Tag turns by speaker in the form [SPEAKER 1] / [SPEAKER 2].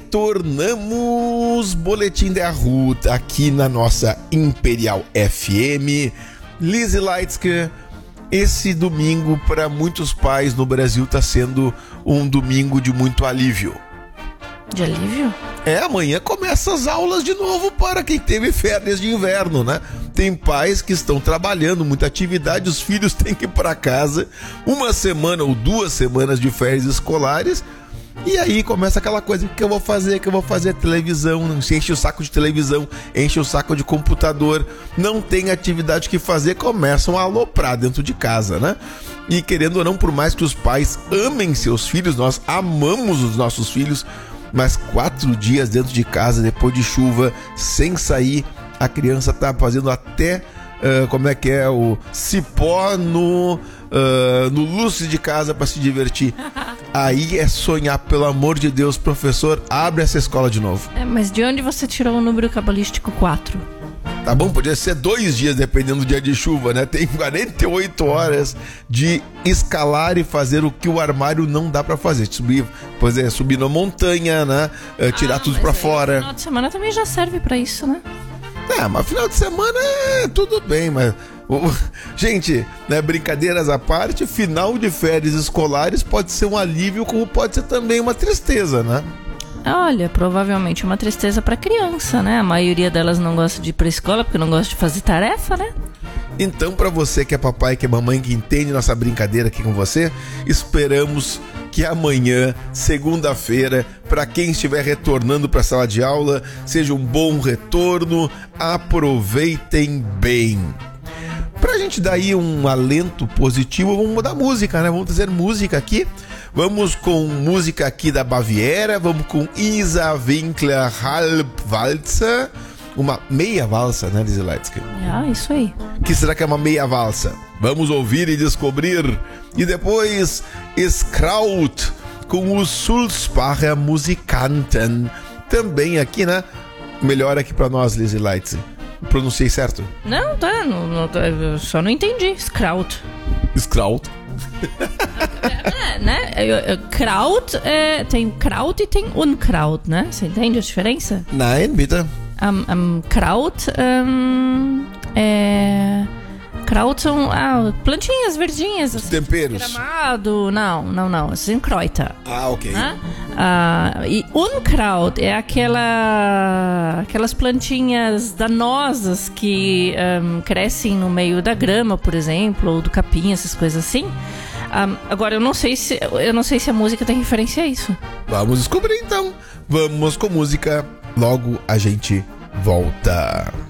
[SPEAKER 1] Retornamos, Boletim de Arruda, aqui na nossa Imperial FM. Lizzy Leitzke, esse domingo para muitos pais no Brasil está sendo um domingo de muito alívio.
[SPEAKER 2] De alívio?
[SPEAKER 1] Amanhã começam as aulas de novo para quem teve férias de inverno, né? Tem pais que estão trabalhando, muita atividade, os filhos têm que ir para casa, 1 semana ou 2 semanas de férias escolares. E aí começa aquela coisa, que eu vou fazer televisão, enche o saco de televisão, enche o saco de computador, não tem atividade que fazer, começam a aloprar dentro de casa, né? E querendo ou não, por mais que os pais amem seus filhos, nós amamos os nossos filhos, mas 4 dias dentro de casa, depois de chuva, sem sair, a criança tá fazendo até, o cipó no lustre de casa para se divertir. Aí é sonhar, pelo amor de Deus, professor, abre essa escola de novo.
[SPEAKER 2] Mas de onde você tirou o número cabalístico 4?
[SPEAKER 1] Tá bom, podia ser 2 dias, dependendo do dia de chuva, né? Tem 48 horas de escalar e fazer o que o armário não dá pra fazer. Subir na montanha, né? Tirar tudo pra fora.
[SPEAKER 2] Final de semana também já serve pra isso, né?
[SPEAKER 1] Mas final de semana tudo bem, mas... Gente, né, brincadeiras à parte, final de férias escolares pode ser um alívio, como pode ser também uma tristeza, né?
[SPEAKER 2] Olha, provavelmente uma tristeza pra criança, né? A maioria delas não gosta de ir pra escola porque não gosta de fazer tarefa, né?
[SPEAKER 1] Então, pra você que é papai, que é mamãe, que entende nossa brincadeira aqui com você, esperamos que amanhã, segunda-feira, para quem estiver retornando para a sala de aula, seja um bom retorno, aproveitem bem. Pra gente dar aí um alento positivo, vamos mudar a música, né? Vamos trazer música aqui. Vamos com música aqui da Baviera, vamos com Isa Winkler Halbwalzer, uma meia valsa, né, Lizzy Leitzke?
[SPEAKER 2] Isso aí.
[SPEAKER 1] Que será que é uma meia valsa? Vamos ouvir e descobrir. E depois, Skraut com os Sulzbacher Musikanten. Também aqui, né? Melhor aqui pra nós, Lizzy Leitzke. Pronunciei certo?
[SPEAKER 2] Não, eu só não entendi. Skraut.
[SPEAKER 1] Skraut.
[SPEAKER 2] Né? Kraut, tem Kraut e tem Unkraut, né? Você entende a diferença?
[SPEAKER 1] Nein, bitte.
[SPEAKER 2] Kraut Kraut são plantinhas verdinhas, assim,
[SPEAKER 1] temperos.
[SPEAKER 2] Gramado, não, assim, Kräuter.
[SPEAKER 1] Ok.
[SPEAKER 2] Né? E Unkraut é aquelas plantinhas danosas que crescem no meio da grama, por exemplo, ou do capim, essas coisas assim. Agora, eu não sei se a música tem referência a isso.
[SPEAKER 1] Vamos descobrir então. Vamos com música, logo a gente volta.